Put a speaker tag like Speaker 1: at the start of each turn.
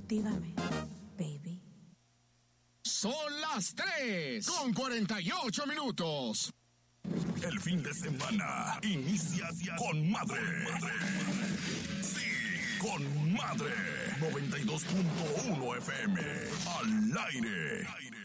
Speaker 1: Actívame, baby.
Speaker 2: Son las 3:48.
Speaker 3: El fin de semana inicia con madre. Sí, con madre. 92.1 FM. Al aire.